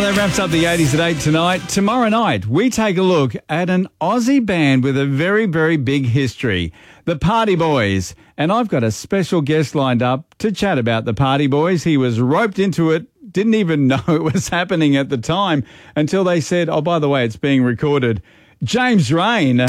Well, that wraps up the 80s at 8 tonight. Tomorrow night, we take a look at an Aussie band with a very, very big history, the Party Boys. And I've got a special guest lined up to chat about the Party Boys. He was roped into it, didn't even know it was happening at the time until they said, oh, by the way, it's being recorded. James Rain.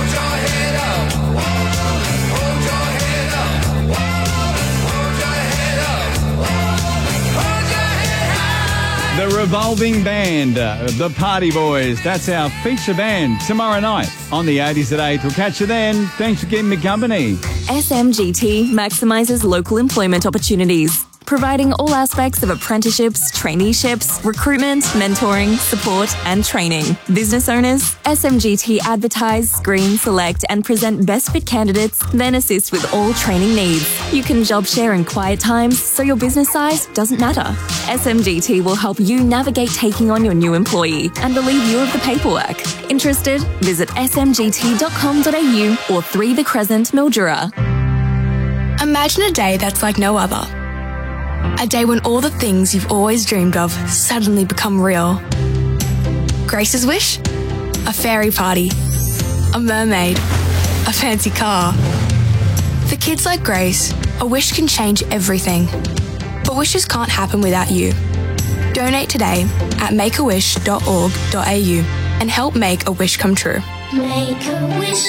The Revolving Band, the Party Boys. That's our feature band tomorrow night on the 80s at 8. We'll catch you then. Thanks for keeping me company. SMGT maximises local employment opportunities, providing all aspects of apprenticeships, traineeships, recruitment, mentoring, support and training. Business owners, SMGT advertise, screen, select and present best fit candidates, then assist with all training needs. You can job share in quiet times, so your business size doesn't matter. SMGT will help you navigate taking on your new employee and relieve you of the paperwork. Interested? Visit smgt.com.au or 3 The Crescent, Mildura. Imagine a day that's like no other. A day when all the things you've always dreamed of suddenly become real. Grace's wish? A fairy party. A mermaid. A fancy car. For kids like Grace, a wish can change everything. But wishes can't happen without you. Donate today at makeawish.org.au and help make a wish come true. Make a wish.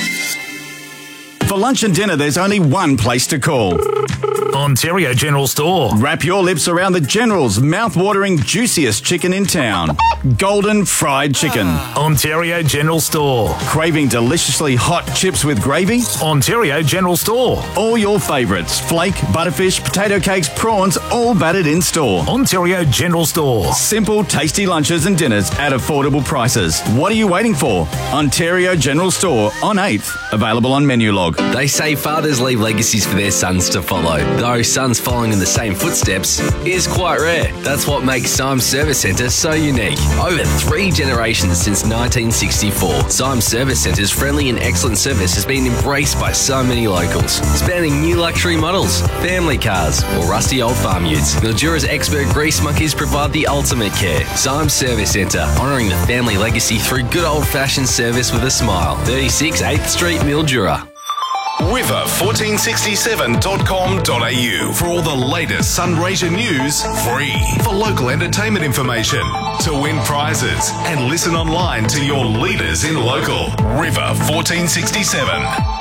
For lunch and dinner, there's only one place to call. Ontario General Store. Wrap your lips around the General's mouth-watering, juiciest chicken in town. Golden fried chicken. Ontario General Store. Craving deliciously hot chips with gravy? Ontario General Store. All your favourites. Flake, butterfish, potato cakes, prawns, all battered in store. Ontario General Store. Simple, tasty lunches and dinners at affordable prices. What are you waiting for? Ontario General Store on 8th. Available on Menulog. They say fathers leave legacies for their sons to follow, though sons following in the same footsteps is quite rare. That's what makes Symes Service Centre so unique. Over 3 generations since 1964, Symes Service Centre's friendly and excellent service has been embraced by so many locals, spanning new luxury models, family cars, or rusty old farm utes. Mildura's expert grease monkeys provide the ultimate care. Symes Service Centre, honouring the family legacy through good old-fashioned service with a smile. 36 8th Street, Mildura. Weather1467.com.au for all the latest Sunraysia news, free. For local entertainment information, to win prizes, and listen online to your leaders in local. River 1467.